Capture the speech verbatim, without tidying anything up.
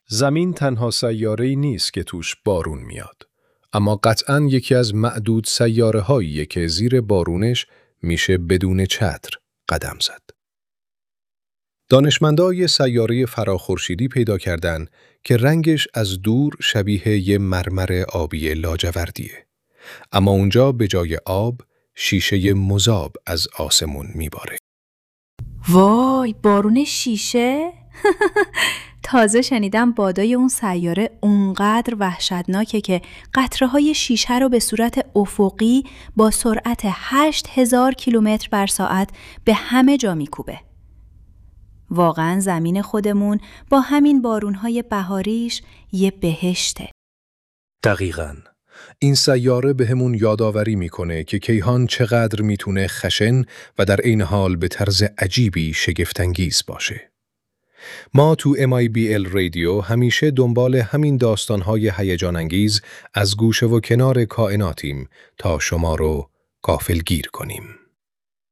زمین تنها سیاره‌ای نیست که توش بارون میاد. اما قطعاً یکی از معدود سیاره‌هاییه که زیر بارونش میشه بدون چتر قدم زد. دانشمندان یه سیاره فراخورشیدی پیدا کردن که رنگش از دور شبیه یه مرمر آبی لاجوردیه. اما اونجا به جای آب، شیشه مذاب از آسمون میباره. وای، بارون شیشه؟ تازه شنیدم بادای اون سیاره اونقدر وحشتناکه که قطره‌های شیشه رو به صورت افقی با سرعت هشت هزار کیلومتر بر ساعت به همه جا میکوبه. واقعاً زمین خودمون با همین بارون‌های بهاریش یه بهشته. دقیقاً. این سیاره به همون یادآوری میکنه که کیهان چقدر میتونه خشن و در این حال به طرز عجیبی شگفت‌انگیز باشه. ما تو ام آی بی ال رادیو همیشه دنبال همین داستان‌های هیجان انگیز از گوشه و کنار کائناتیم تا شما رو غافلگیر کنیم.